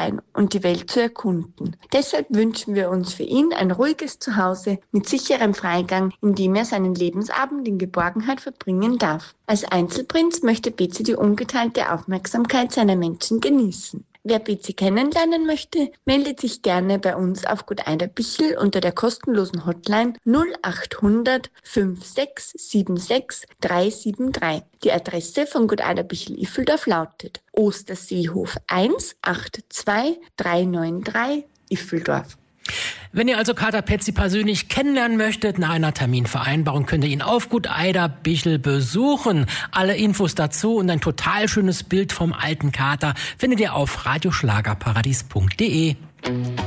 sein und die Welt zu erkunden. Deshalb wünschen wir uns für ihn ein ruhiges Zuhause mit sicherem Freigang, in dem er seinen Lebensabend in Geborgenheit verbringen darf. Als Einzelprinz möchte Bezi die ungeteilte Aufmerksamkeit seiner Menschen genießen. Wer Bezi kennenlernen möchte, meldet sich gerne bei uns auf Gut Eiderbichel unter der kostenlosen Hotline 0800 5676 373. Die Adresse von Gut Eiderbichel Iffeldorf lautet Osterseehof 1 82393 Iffeldorf. Wenn ihr also Kater Petzi persönlich kennenlernen möchtet, nach einer Terminvereinbarung könnt ihr ihn auf Gut Eiderbichel besuchen. Alle Infos dazu und ein total schönes Bild vom alten Kater findet ihr auf radioschlagerparadies.de.